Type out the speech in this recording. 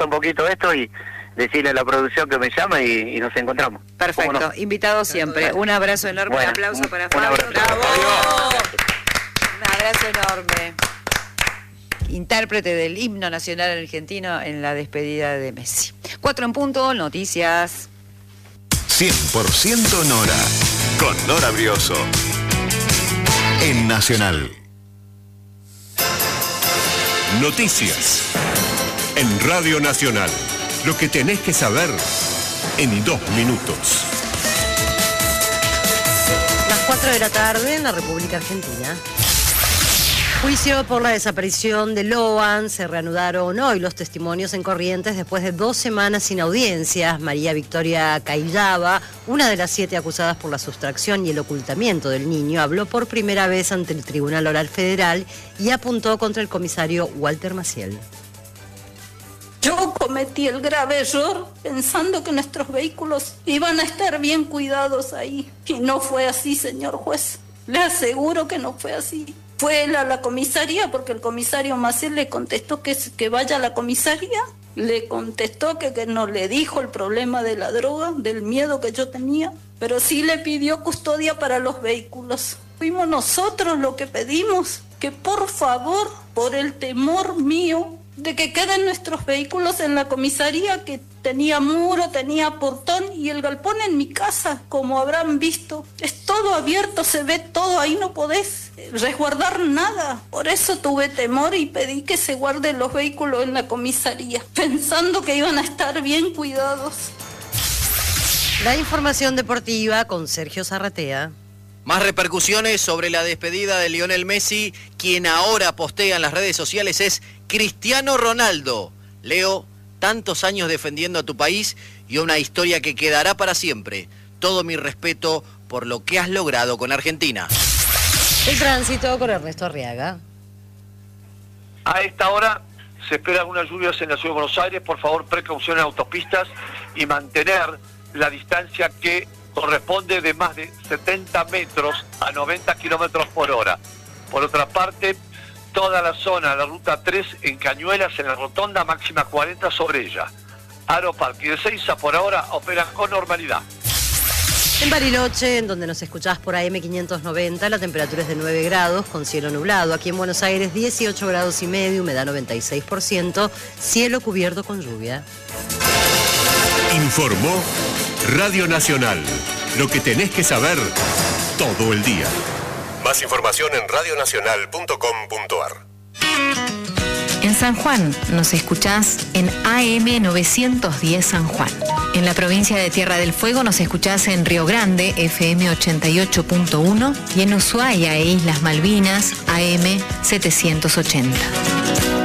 un poquito esto y decirle a la producción que me llama y nos encontramos. Perfecto, no? Invitado siempre. Un abrazo enorme, bueno, un aplauso para Fabio. ¡Bravo! Un abrazo enorme. Intérprete del himno nacional argentino en la despedida de Messi. 4 en punto, noticias. 100% Nora, con Nora Brioso. En Nacional. Noticias. En Radio Nacional. Lo que tenés que saber en 2 minutos. Las 4 de la tarde en la República Argentina. Juicio por la desaparición de Loan. Se reanudaron hoy los testimonios en Corrientes después de 2 semanas sin audiencias. María Victoria Caillaba, una de las 7 acusadas por la sustracción y el ocultamiento del niño, habló por primera vez ante el Tribunal Oral Federal y apuntó contra el comisario Walter Maciel. Yo cometí el grave error pensando que nuestros vehículos iban a estar bien cuidados ahí. Y no fue así, señor juez. Le aseguro que no fue así. Fue él a la comisaría porque el comisario Maciel le contestó que vaya a la comisaría. Le contestó que no le dijo el problema de la droga, del miedo que yo tenía. Pero sí le pidió custodia para los vehículos. Fuimos nosotros lo que pedimos, que por favor, por el temor mío, de que queden nuestros vehículos en la comisaría, que tenía muro, tenía portón y el galpón en mi casa, como habrán visto. Es todo abierto, se ve todo, ahí no podés resguardar nada. Por eso tuve temor y pedí que se guarden los vehículos en la comisaría, pensando que iban a estar bien cuidados. La información deportiva con Sergio Zarratea. Más repercusiones sobre la despedida de Lionel Messi. Quien ahora postea en las redes sociales es Cristiano Ronaldo. Leo, tantos años defendiendo a tu país y una historia que quedará para siempre. Todo mi respeto por lo que has logrado con Argentina. El tránsito con Ernesto Arriaga. A esta hora se esperan unas lluvias en la Ciudad de Buenos Aires. Por favor, precaución en autopistas y mantener la distancia que corresponde de más de 70 metros a 90 kilómetros por hora. Por otra parte, toda la zona, la ruta 3 en Cañuelas, en la rotonda, máxima 40 sobre ella. Aeroparque y Ezeiza por ahora operan con normalidad. En Bariloche, en donde nos escuchás por AM590, la temperatura es de 9 grados con cielo nublado. Aquí en Buenos Aires, 18 grados y medio, humedad 96%, cielo cubierto con lluvia. Informó Radio Nacional. Lo que tenés que saber todo el día. Más información en radionacional.com.ar. En San Juan nos escuchás en AM910 San Juan. En la provincia de Tierra del Fuego nos escuchás en Río Grande, FM 88.1, y en Ushuaia e Islas Malvinas, AM 780.